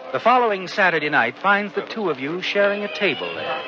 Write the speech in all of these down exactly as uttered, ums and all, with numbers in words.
The following Saturday night finds the two of you sharing a table there.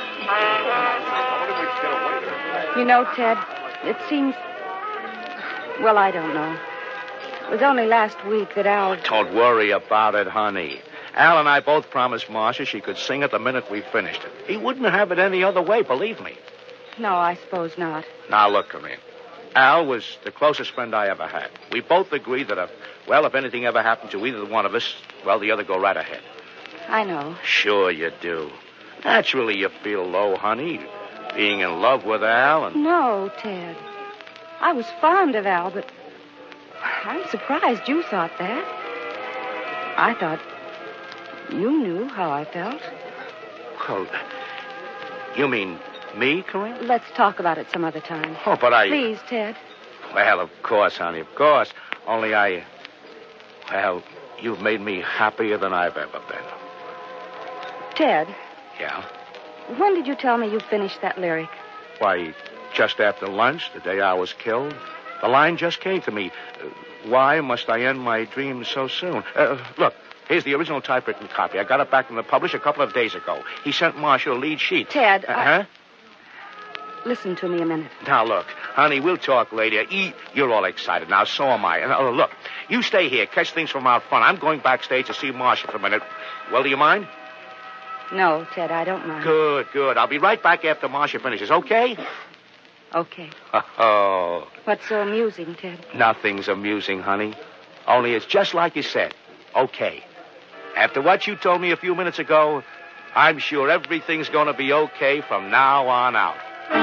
You know, Ted, it seems... Well, I don't know. It was only last week that Al... Don't worry about it, honey. Al and I both promised Marcia she could sing it the minute we finished it. He wouldn't have it any other way, believe me. No, I suppose not. Now, look, Corinne. Al was the closest friend I ever had. We both agreed that, if, well, if anything ever happened to either one of us, well, the other go right ahead. I know. Sure you do. Naturally, you feel low, honey, being in love with Al and... No, Ted. I was fond of Al, but I'm surprised you thought that. I thought you knew how I felt. Well, you mean me, Corinne? Let's talk about it some other time. Oh, but I... Please, Ted. Well, of course, honey, of course. Only I... Well, you've made me happier than I've ever been. Ted. Yeah? When did you tell me you finished that lyric? Why, just after lunch, the day I was killed. The line just came to me. Uh, why must I end my dreams so soon? Uh, look, here's the original typewritten copy. I got it back from the publisher a couple of days ago. He sent Marshall a lead sheet. Ted, uh, I... Huh? Listen to me a minute. Now, look, honey, we'll talk later. E, you're all excited now. So am I. And, uh, look, you stay here. Catch things from out front. I'm going backstage to see Marshall for a minute. Well, do you mind? No, Ted, I don't mind. Good, good. I'll be right back after Marcia finishes, okay? Okay. Oh. What's so amusing, Ted? Nothing's amusing, honey. Only it's just like you said. Okay. After what you told me a few minutes ago, I'm sure everything's going to be okay from now on out.